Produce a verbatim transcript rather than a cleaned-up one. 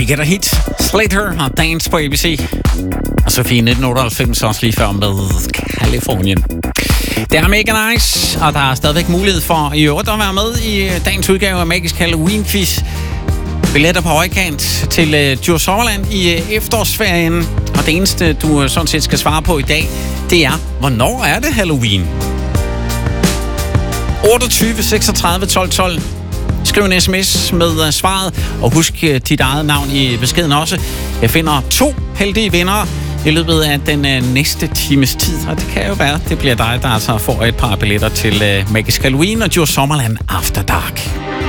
Fik et af hit. Slater og Dance på A B C. Og Sofie nitten otteoghalvfems også lige før med Californien. Det er mega nice, og der er stadigvæk mulighed for i øvrigt at være med i dagens udgave af Magisk Halloween Quiz. Billetter på højkant til uh, Djurs Sommerland i uh, efterårsferien. Og det eneste, du uh, sådan set skal svare på i dag, det er, hvornår er det Halloween? otteogtyve seksogtredive tolv tolv. Skriv en sms med uh, svaret, og husk uh, dit eget navn i beskeden også. Jeg finder to heldige vindere i løbet af den uh, næste times tid, og det kan jo være, det bliver dig, der altså får et par billetter til uh, Magisk Halloween og Djurs Sommerland After Dark.